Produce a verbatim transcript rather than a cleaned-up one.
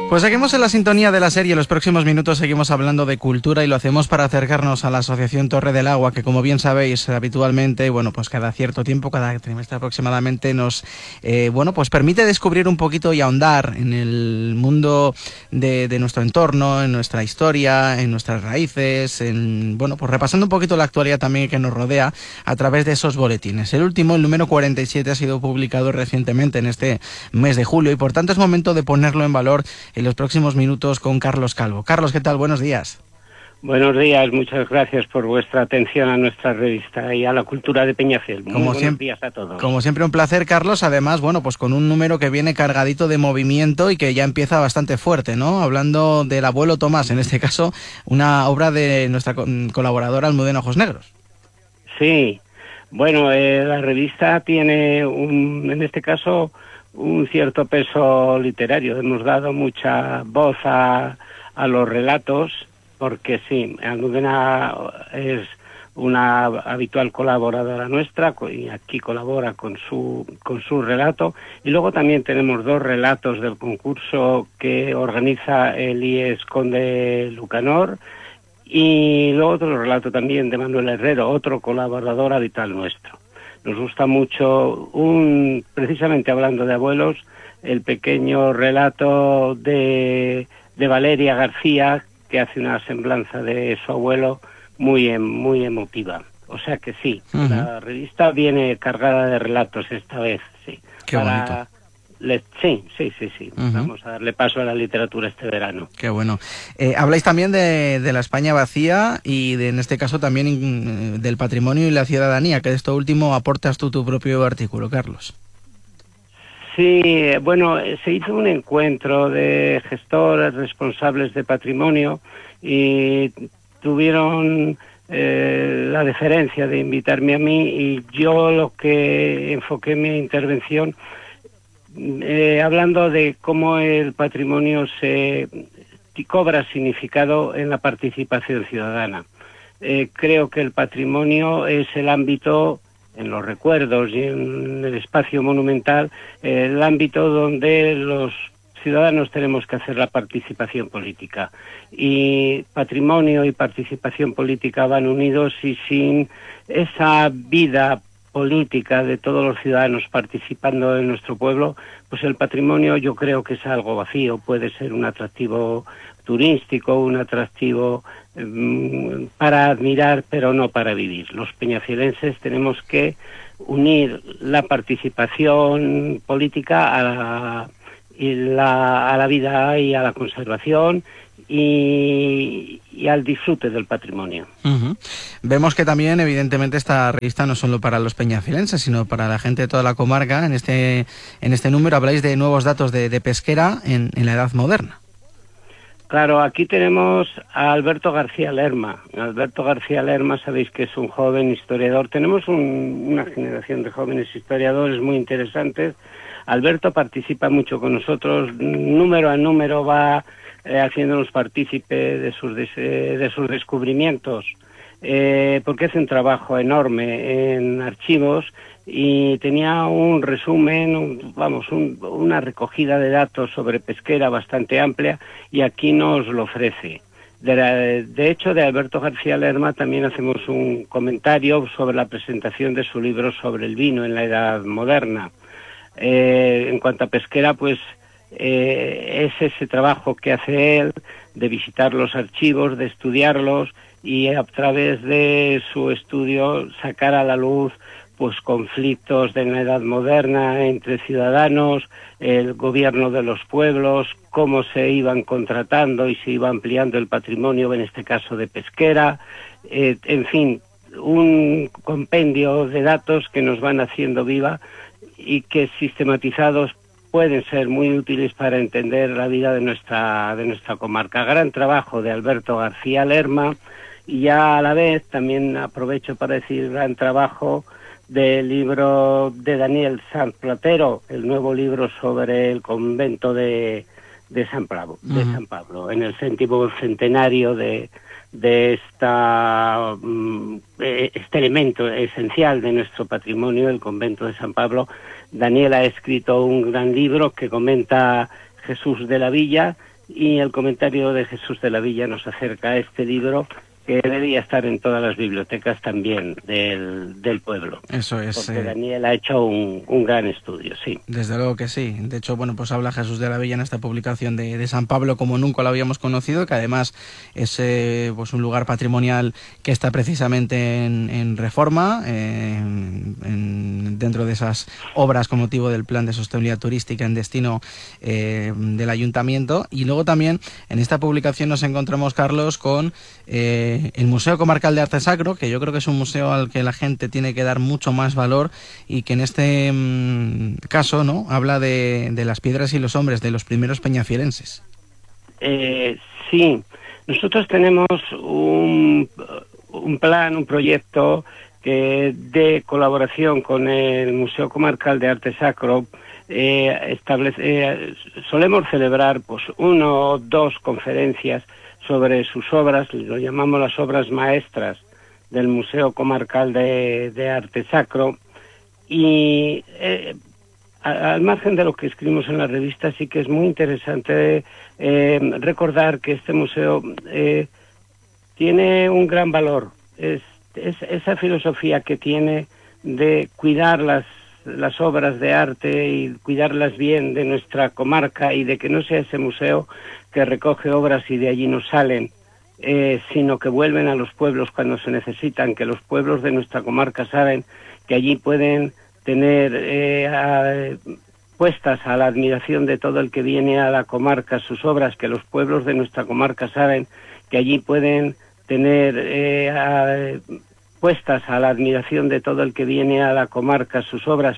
Pues seguimos en la sintonía de la serie. En los próximos minutos seguimos hablando de cultura y lo hacemos para acercarnos a la Asociación Torre del Agua, que como bien sabéis habitualmente, bueno, pues cada cierto tiempo, cada trimestre aproximadamente, nos eh, bueno, pues permite descubrir un poquito y ahondar en el mundo de, de nuestro entorno, en nuestra historia, en nuestras raíces, en bueno, pues repasando un poquito la actualidad también que nos rodea a través de esos boletines. El último, el número cuarenta y siete, ha sido publicado recientemente en este mes de julio y por tanto es momento de ponerlo en valor en los próximos minutos con Carlos Calvo. Carlos, ¿qué tal? Buenos días. Buenos días, muchas gracias por vuestra atención a nuestra revista y a la cultura de Peñafiel. Muy como buenos siempre, días a todos. Como siempre, un placer, Carlos. Además, bueno, pues con un número que viene cargadito de movimiento y que ya empieza bastante fuerte, ¿no? Hablando del abuelo Tomás, en este caso, una obra de nuestra colaboradora Almudena Ojos Negros. Sí, bueno, eh, la revista tiene, un, en este caso, un cierto peso literario. Hemos dado mucha voz a, a los relatos, porque sí, Almudena es una habitual colaboradora nuestra y aquí colabora con su con su relato. Y luego también tenemos dos relatos del concurso que organiza el I E S Conde Lucanor, y luego otro relato también de Manuel Herrero, otro colaborador habitual nuestro. Nos gusta mucho, un precisamente hablando de abuelos, el pequeño relato de, de Valeria García, que hace una semblanza de su abuelo muy muy emotiva. O sea que sí, uh-huh. La revista viene cargada de relatos esta vez, sí. Qué Para... bonito. Le... Sí, sí, sí, sí. Uh-huh. Vamos a darle paso a la literatura este verano. Qué bueno. Eh, habláis también de, de la España vacía y de, en este caso también in, del patrimonio y la ciudadanía, que de esto último aportas tú tu propio artículo, Carlos. Sí, bueno, se hizo un encuentro de gestores responsables de patrimonio y tuvieron eh, la deferencia de invitarme a mí, y yo lo que enfoqué mi intervención eh, hablando de cómo el patrimonio se cobra significado en la participación ciudadana. Eh, creo que el patrimonio es el ámbito, en los recuerdos y en el espacio monumental, eh, el ámbito donde los ciudadanos tenemos que hacer la participación política. Y patrimonio y participación política van unidos, y sin esa vida política de todos los ciudadanos participando en nuestro pueblo, pues el patrimonio yo creo que es algo vacío. Puede ser un atractivo turístico, un atractivo um, para admirar, pero no para vivir. Los peñafielenses tenemos que unir la participación política a la, y la, a la vida y a la conservación y, y al disfrute del patrimonio. Uh-huh. Vemos que también, evidentemente, esta revista no solo para los peñafielenses, sino para la gente de toda la comarca. En este, en este número habláis de nuevos datos de, de pesquera en, en la edad moderna. Claro, aquí tenemos a Alberto García Lerma. Alberto García Lerma, sabéis que es un joven historiador. Tenemos un, una generación de jóvenes historiadores muy interesantes. Alberto participa mucho con nosotros, número a número va eh, haciéndonos partícipe de sus, de, de sus descubrimientos, eh, porque hace un trabajo enorme en archivos, y tenía un resumen, un, vamos, un, una recogida de datos sobre pesquera bastante amplia, y aquí nos lo ofrece. De, la, de hecho, de Alberto García Lerma también hacemos un comentario sobre la presentación de su libro sobre el vino en la Edad Moderna. Eh, en cuanto a pesquera, pues eh, es ese trabajo que hace él de visitar los archivos, de estudiarlos, y a través de su estudio sacar a la luz pues conflictos de la Edad Moderna entre ciudadanos, el gobierno de los pueblos, cómo se iban contratando y se iba ampliando el patrimonio, en este caso de pesquera, eh, en fin, un compendio de datos que nos van haciendo viva y que sistematizados pueden ser muy útiles para entender la vida de nuestra, de nuestra comarca. Gran trabajo de Alberto García Lerma, y ya a la vez también aprovecho para decir gran trabajo del libro de Daniel Sanz Platero, el nuevo libro sobre el convento de, de, San, Pablo, de uh-huh. San Pablo, en el céntimo centenario de, de esta, um, este elemento esencial de nuestro patrimonio, el convento de San Pablo. Daniel ha escrito un gran libro que comenta Jesús de la Villa, y el comentario de Jesús de la Villa nos acerca a este libro, que debería estar en todas las bibliotecas también del, del pueblo. Eso es. Porque eh... Daniel ha hecho un, un gran estudio, sí. Desde luego que sí. De hecho, bueno, pues habla Jesús de la Villa en esta publicación de, de San Pablo como nunca lo habíamos conocido, que además es eh, pues un lugar patrimonial que está precisamente en, en reforma, eh, en, dentro de esas obras con motivo del plan de sostenibilidad turística en destino eh, del ayuntamiento. Y luego también en esta publicación nos encontramos, Carlos, con eh, el Museo Comarcal de Arte Sacro, que yo creo que es un museo al que la gente tiene que dar mucho más valor y que en este mmm, caso, ¿no?, habla de, de las piedras y los hombres, de los primeros peñafielenses. Eh, sí, nosotros tenemos un, un plan, un proyecto que de colaboración con el Museo Comarcal de Arte Sacro. Eh, establece, eh, solemos celebrar pues uno o dos conferencias sobre sus obras, lo llamamos las obras maestras del Museo Comarcal de, de Arte Sacro, y eh, a, al margen de lo que escribimos en la revista, sí que es muy interesante eh, recordar que este museo eh, tiene un gran valor. Es, es esa filosofía que tiene de cuidar las las obras de arte y cuidarlas bien de nuestra comarca, y de que no sea ese museo que recoge obras y de allí no salen, eh, sino que vuelven a los pueblos cuando se necesitan, que los pueblos de nuestra comarca saben que allí pueden tener eh, a, puestas a la admiración de todo el que viene a la comarca sus obras, que los pueblos de nuestra comarca saben que allí pueden tener eh, a, puestas a la admiración de todo el que viene a la comarca sus obras,